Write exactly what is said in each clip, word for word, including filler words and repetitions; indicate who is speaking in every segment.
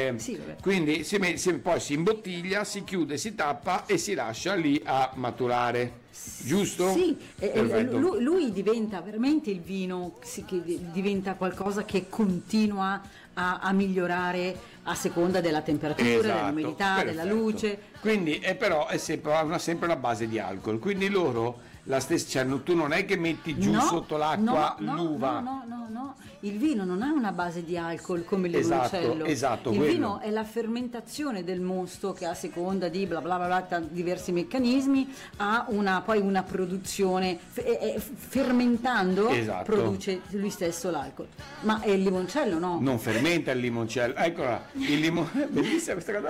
Speaker 1: Eh,
Speaker 2: sì,
Speaker 1: quindi si, si, poi si imbottiglia, si chiude, si tappa e si lascia lì a maturare. Giusto?
Speaker 2: Sì, eh, lui,
Speaker 1: lui
Speaker 2: lui diventa veramente il vino, sì, che diventa qualcosa che continua a, a migliorare a seconda della temperatura, esatto, dell'umidità, perfetto, della luce.
Speaker 1: Quindi è però è sempre, ha sempre una base di alcol, quindi loro la stessa, cioè, tu non è che metti giù, no, sotto l'acqua,
Speaker 2: no,
Speaker 1: l'uva.
Speaker 2: No, no, no, no, il vino non ha una base di alcol come il limoncello.
Speaker 1: Esatto, esatto,
Speaker 2: il
Speaker 1: quello.
Speaker 2: vino è la fermentazione del mosto che a seconda di bla bla bla, bla diversi meccanismi ha una, poi una produzione, f- fermentando, esatto, produce lui stesso l'alcol. Ma è il limoncello no?
Speaker 1: Non fermenta il limoncello, eccola, il limon... bellissima questa cosa.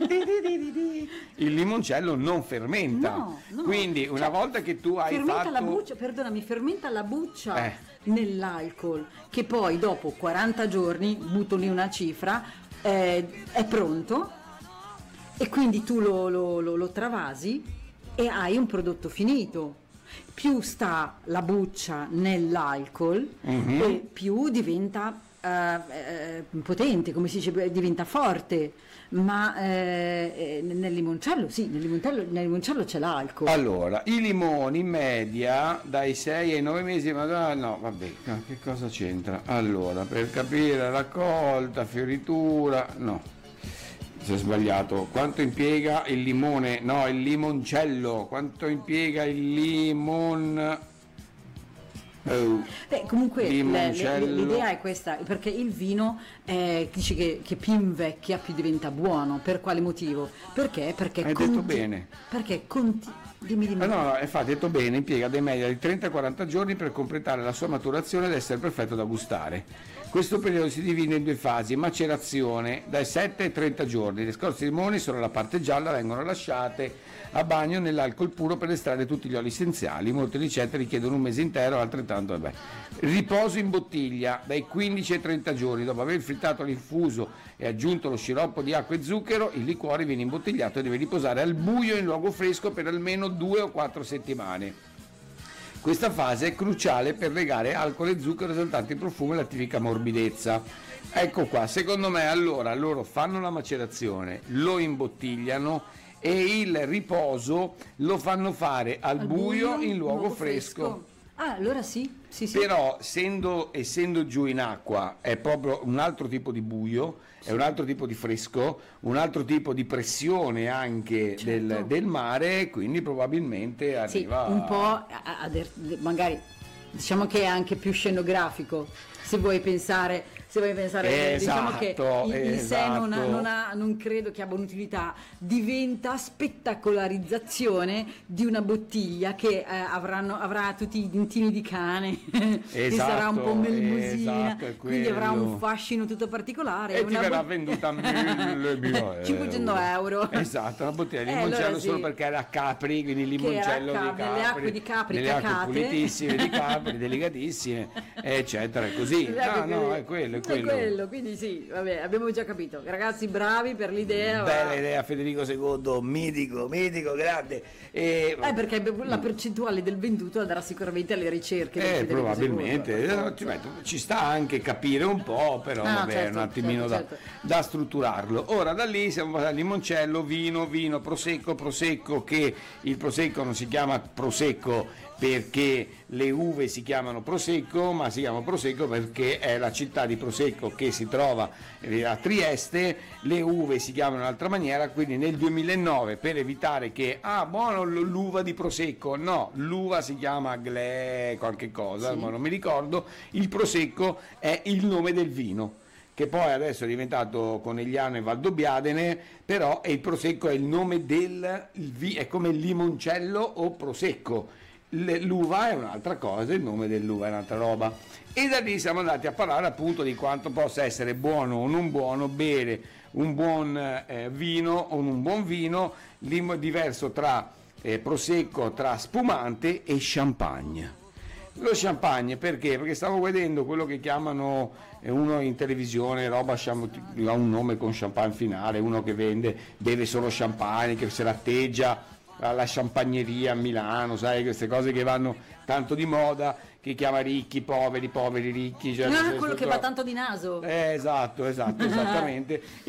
Speaker 1: Il limoncello non fermenta,
Speaker 2: no, no.
Speaker 1: Quindi una cioè, volta che tu hai
Speaker 2: fermenta
Speaker 1: fatto
Speaker 2: la buccia, perdonami, fermenta la buccia
Speaker 1: eh.
Speaker 2: nell'alcol, che poi dopo quaranta giorni, butto lì una cifra, eh, è pronto e quindi tu lo, lo, lo, lo travasi e hai un prodotto finito. Più sta la buccia nell'alcol, mm-hmm, e più diventa Uh, eh, potente, come si dice, diventa forte, ma eh, nel limoncello sì, nel limoncello, nel limoncello c'è l'alcol.
Speaker 1: Allora, i limoni in media dai sei ai nove mesi, ma no, vabbè, che cosa c'entra? Allora, per capire raccolta, fioritura, no, si è sbagliato. Quanto impiega il limone? No, il limoncello. Quanto impiega il limon?
Speaker 2: Oh, Beh, comunque le, le, l'idea è questa, perché il vino eh, dice che, che più invecchia più diventa buono. Per quale motivo? Perché? Perché
Speaker 1: hai
Speaker 2: conti-
Speaker 1: detto bene.
Speaker 2: Perché conti- dimmi dimmi.
Speaker 1: Eh no, no, infatti, detto bene, impiega dei media di trenta a quaranta giorni per completare la sua maturazione ed essere perfetto da gustare. Questo periodo si divide in due fasi: macerazione dai sette ai trenta giorni. Le scorze di limone, solo la parte gialla, vengono lasciate a bagno nell'alcol puro per estrarre tutti gli oli essenziali. Molte ricette richiedono un mese intero, altrettanto vabbè. Riposo in bottiglia dai quindici ai trenta giorni. Dopo aver frittato l'infuso e aggiunto lo sciroppo di acqua e zucchero, il liquore viene imbottigliato e deve riposare al buio in luogo fresco per almeno due o quattro settimane. Questa fase è cruciale per legare alcol e zucchero esaltanti il profumo e la tipica morbidezza. Ecco qua, secondo me allora loro fanno la macerazione, lo imbottigliano e il riposo lo fanno fare al, al buio, buio in luogo, luogo fresco. fresco.
Speaker 2: Ah, allora sì, sì, sì.
Speaker 1: Però essendo, essendo giù in acqua è proprio un altro tipo di buio, sì, è un altro tipo di fresco, un altro tipo di pressione anche, certo, del, del mare, quindi probabilmente arriva...
Speaker 2: Sì, un po' a, a, a, magari diciamo che è anche più scenografico, se vuoi pensare, se vuoi pensare
Speaker 1: esatto,
Speaker 2: diciamo che in, in
Speaker 1: esatto.
Speaker 2: sé non, ha, non, ha, non credo che abbia un'utilità, diventa spettacolarizzazione di una bottiglia che eh, avranno, avrà tutti i dentini di cane, esatto, che sarà un po' melmosina, esatto, quindi avrà un fascino tutto particolare
Speaker 1: e ti verrà
Speaker 2: bot-
Speaker 1: venduta a mille
Speaker 2: cinquecento euro.
Speaker 1: Esatto, una bottiglia di
Speaker 2: eh,
Speaker 1: limoncello
Speaker 2: allora,
Speaker 1: solo
Speaker 2: sì,
Speaker 1: perché era a Capri, quindi il limoncello
Speaker 2: Cap-
Speaker 1: di Capri,
Speaker 2: nelle acque di Capri,
Speaker 1: nelle
Speaker 2: cacate,
Speaker 1: acque pulitissime di Capri, delicatissime, eccetera, così. No, no, è quello, è quello.
Speaker 2: È quello, quindi sì, vabbè, abbiamo già capito. Ragazzi bravi per l'idea.
Speaker 1: Bella
Speaker 2: va.
Speaker 1: idea, Federico secondo, mitico, mitico, grande. E...
Speaker 2: Eh, perché la percentuale del venduto andrà sicuramente alle ricerche.
Speaker 1: Eh, probabilmente. Eh, ci, metto, ci sta anche capire un po', però
Speaker 2: ah,
Speaker 1: vabbè,
Speaker 2: certo,
Speaker 1: un attimino
Speaker 2: certo,
Speaker 1: da,
Speaker 2: certo.
Speaker 1: da strutturarlo. Ora da lì siamo passati al limoncello, vino, vino, prosecco, prosecco, che il prosecco non si chiama prosecco perché le uve si chiamano Prosecco, ma si chiama Prosecco perché è la città di Prosecco che si trova a Trieste. Le uve si chiamano in un'altra maniera, quindi nel duemilanove, per evitare che ah buono l'uva di Prosecco, no, l'uva si chiama Gle qualche cosa, sì, ma non mi ricordo, il Prosecco è il nome del vino, che poi adesso è diventato Conegliano e Valdobbiadene, però il Prosecco è il nome del il vi, è come il limoncello o Prosecco. L'uva è un'altra cosa, il nome dell'uva è un'altra roba, e da lì siamo andati a parlare appunto di quanto possa essere buono o non buono bere un buon eh, vino o un buon vino, diverso tra eh, prosecco, tra spumante e champagne. Lo champagne perché? Perché stavo vedendo quello che chiamano eh, uno in televisione, roba ha un nome con champagne finale, uno che vende, beve solo champagne, che se l'atteggia alla champagneria a Milano, sai, queste cose che vanno tanto di moda, che chiama ricchi, poveri, poveri, ricchi, cioè
Speaker 2: ah, quello che va tanto di naso.
Speaker 1: Eh, esatto, esatto, esattamente.